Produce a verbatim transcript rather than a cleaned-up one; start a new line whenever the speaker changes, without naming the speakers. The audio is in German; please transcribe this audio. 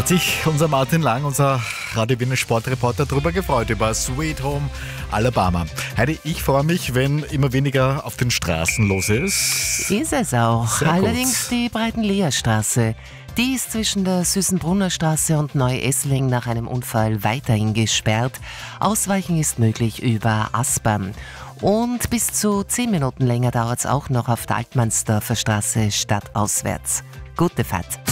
Hat sich unser Martin Lang, unser Radio Wiener Sportreporter, darüber gefreut, über Sweet Home Alabama. Heidi, ich freue mich, wenn immer weniger auf den Straßen los ist.
Ist es auch.
Sehr
Allerdings
gut.
die Breitenleerstraße. Die ist zwischen der Süßenbrunner Straße und Neu-Essling nach einem Unfall weiterhin gesperrt. Ausweichen ist möglich über Aspern. Und bis zu zehn Minuten länger dauert es auch noch auf der Altmannsdorfer Straße stadtauswärts. Gute Fahrt.